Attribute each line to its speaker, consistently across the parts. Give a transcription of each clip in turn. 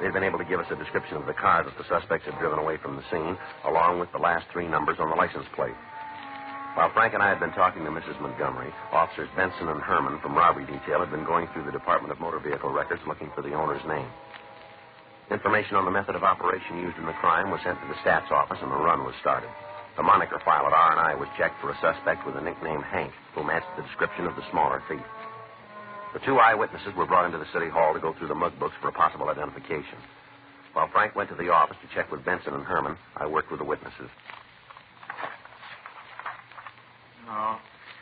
Speaker 1: They'd been able to give us a description of the car that the suspects had driven away from the scene, along with the last 3 numbers on the license plate. While Frank and I had been talking to Mrs. Montgomery, Officers Benson and Herman from robbery detail had been going through the Department of Motor Vehicle records looking for the owner's name. Information on the method of operation used in the crime was sent to the stats office, and the run was started. The moniker file at R&I was checked for a suspect with the nickname Hank, who matched the description of the smaller thief. The 2 eyewitnesses were brought into the city hall to go through the mug books for a possible identification. While Frank went to the office to check with Benson and Herman, I worked with the witnesses.
Speaker 2: No.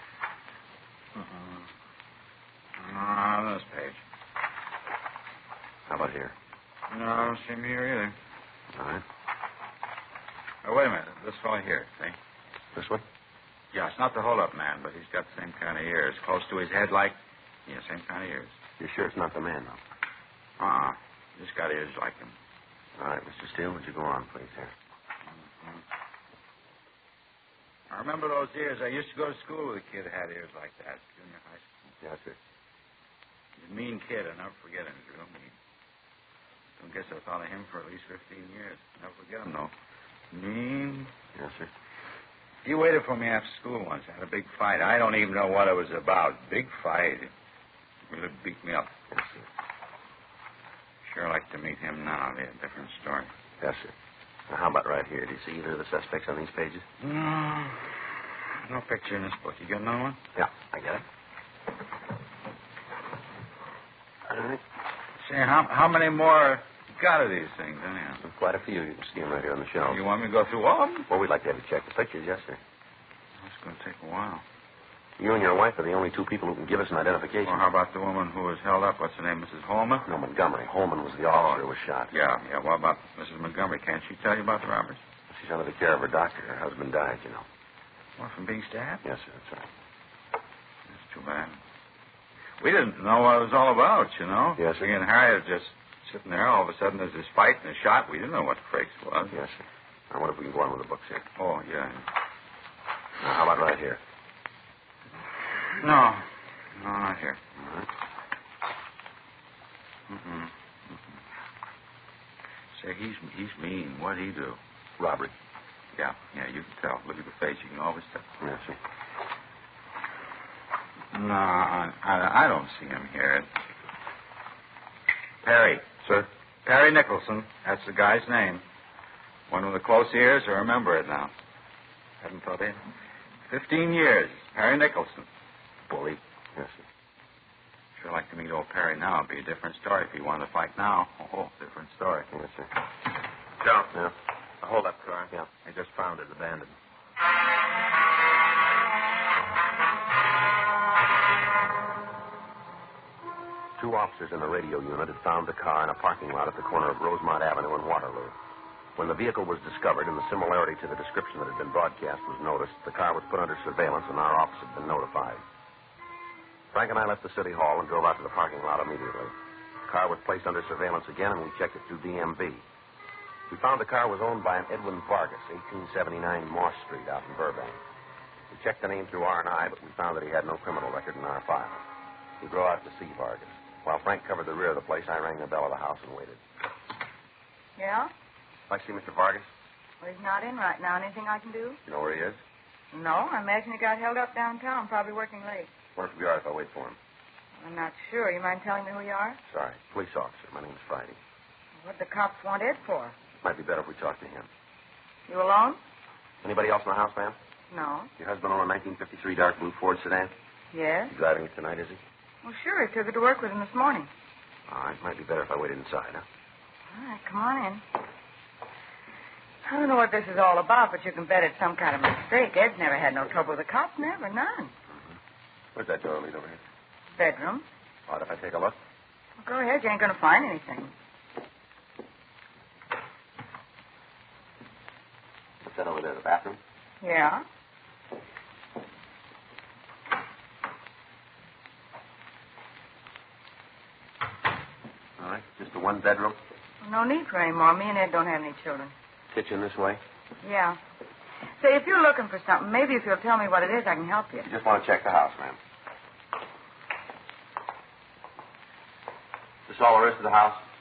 Speaker 2: No, this page.
Speaker 1: How about here?
Speaker 2: No, I don't see me here either.
Speaker 1: All right.
Speaker 2: Oh, wait a minute. This fellow here, see?
Speaker 1: This one?
Speaker 2: Yeah, it's not the hold-up man, but he's got the same kind of ears. Close to his head like... Yeah, same kind of ears.
Speaker 1: You're sure it's not the man, though?
Speaker 2: Just got ears like him.
Speaker 1: All right, Mr. Steele, would you go on, please, here?
Speaker 2: Mm-hmm. I remember those ears. I used to go to school with a kid that had ears like that, junior high school.
Speaker 1: Yes, sir.
Speaker 2: He's a mean kid. I'll never forget him. He's real mean. I guess I thought of him for at least 15 years. Never forget him, though. Mean.
Speaker 1: Yes, sir.
Speaker 2: He waited for me after school once. I had a big fight. I don't even know what it was about. Big fight. He really beat me up.
Speaker 1: Yes, sir.
Speaker 2: Sure like to meet him now. It'll be a different story.
Speaker 1: Yes, sir. Now, how about right here? Do you see either of the suspects on these pages?
Speaker 2: No. No picture in this book. You got another one?
Speaker 1: Yeah, I get it. All right.
Speaker 2: Say, how many more got of these things, anyhow?
Speaker 1: Quite a few. You can see them right here on the shelf.
Speaker 2: You want me to go through all of them?
Speaker 1: Well, we'd like to have you check the pictures, yes, sir.
Speaker 2: It's going to take a while.
Speaker 1: You and your wife are the only 2 people who can give us an identification.
Speaker 2: Well, how about the woman who was held up? What's her name, Mrs. Holman?
Speaker 1: No, Montgomery. Holman was the officer who was shot.
Speaker 2: Yeah. What about Mrs. Montgomery? Can't she tell you about the robbers?
Speaker 1: She's under the care of her doctor. Her husband died, you know.
Speaker 2: What, from being stabbed?
Speaker 1: Yes, sir, that's right.
Speaker 2: That's too bad. We didn't know what it was all about, you know.
Speaker 1: Yes, sir.
Speaker 2: Me and Harriet just sitting there. All of a sudden, there's this fight and a shot. We didn't know what the frakes was.
Speaker 1: Yes, sir. Now, what if we can go on with the books here?
Speaker 2: Oh, yeah.
Speaker 1: Now, how about right here?
Speaker 2: No, not here.
Speaker 1: All right.
Speaker 2: Say, he's mean. What'd he do?
Speaker 1: Robbery.
Speaker 2: Yeah, you can tell. Look at the face. You can always tell.
Speaker 1: Yes, sir.
Speaker 2: No, I don't see him here. Perry.
Speaker 1: Sir?
Speaker 2: Perry Nicholson. That's the guy's name. One with the close ears. I remember it now. Haven't thought in. 15 years. Perry Nicholson.
Speaker 1: Bully. Yes, sir.
Speaker 2: Sure like to meet old Perry now. It'd be a different story if he wanted to fight now. Oh, different story.
Speaker 1: Yes, sir.
Speaker 2: Joe.
Speaker 1: Yeah.
Speaker 2: A hold-up car.
Speaker 1: Yeah.
Speaker 2: I just found it abandoned.
Speaker 1: Two officers in the radio unit had found the car in a parking lot at the corner of Rosemont Avenue and Waterloo. When the vehicle was discovered and the similarity to the description that had been broadcast was noticed, the car was put under surveillance and our office had been notified. Frank and I left the city hall and drove out to the parking lot immediately. The car was placed under surveillance again, and we checked it through DMV. We found the car was owned by an Edwin Vargas, 1879 Moss Street out in Burbank. We checked the name through R&I, but we found that he had no criminal record in our file. We drove out to see Vargas. While Frank covered the rear of the place, I rang the bell of the house and waited.
Speaker 3: Yeah?
Speaker 1: I see Mr. Vargas.
Speaker 3: Well, he's not in right now. Anything I can do?
Speaker 1: You know where he is?
Speaker 3: No, I imagine he got held up downtown, probably working late.
Speaker 1: Where should we are if I wait for him?
Speaker 3: I'm not sure. You mind telling me who you are?
Speaker 1: Sorry. Police officer. My name's Friday.
Speaker 3: What the cops want Ed for?
Speaker 1: Might be better if we talk to him.
Speaker 3: You alone?
Speaker 1: Anybody else in the house, ma'am?
Speaker 3: No.
Speaker 1: Your husband owned a 1953 dark blue Ford sedan?
Speaker 3: Yes?
Speaker 1: He's driving it tonight, is he?
Speaker 3: Well, sure. He took it to work with him this morning.
Speaker 1: All right. Might be better if I waited inside, huh?
Speaker 3: All right, come on in. I don't know what this is all about, but you can bet it's some kind of mistake. Ed's never had no trouble with the cops. Never. None.
Speaker 1: Mm-hmm. Where's that door lead over here?
Speaker 3: Bedroom.
Speaker 1: All right, if I take a look?
Speaker 3: Well, go ahead. You ain't going to find anything.
Speaker 1: What's that over there, the bathroom?
Speaker 3: Yeah?
Speaker 1: All right. Just a one bedroom?
Speaker 3: No need for any more. Me and Ed don't have any children.
Speaker 1: Kitchen this way?
Speaker 3: Yeah. Say, if you're looking for something, maybe if you'll tell me what it is, I can help you.
Speaker 1: You just want to check the house, ma'am. Is this all there is to the house?